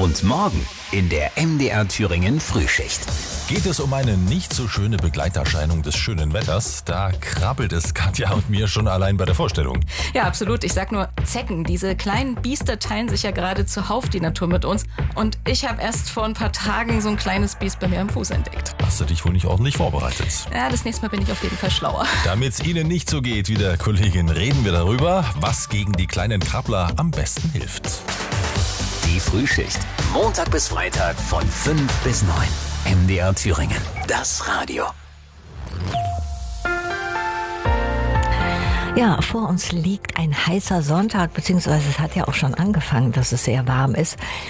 Und morgen in der MDR Thüringen Frühschicht. Geht es um eine nicht so schöne Begleiterscheinung des schönen Wetters? Da krabbelt es Katja und mir schon allein bei der Vorstellung. Ja, absolut. Ich sag nur Zecken. Diese kleinen Biester teilen sich ja gerade zuhauf die Natur mit uns. Und ich habe erst vor ein paar Tagen so ein kleines Biest bei mir am Fuß entdeckt. Hast du dich wohl nicht ordentlich vorbereitet? Ja, das nächste Mal bin ich auf jeden Fall schlauer. Damit es Ihnen nicht so geht wie der Kollegin, reden wir darüber, was gegen die kleinen Krabbler am besten hilft. Die Frühschicht. Montag bis Freitag von 5 bis 9. MDR Thüringen. Das Radio. Ja, vor uns liegt ein heißer Sonntag, beziehungsweise es hat ja auch schon angefangen, dass es sehr warm ist.